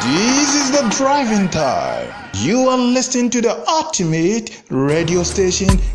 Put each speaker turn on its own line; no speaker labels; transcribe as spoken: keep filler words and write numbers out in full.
This is the driving time. You are listening to the ultimate radio station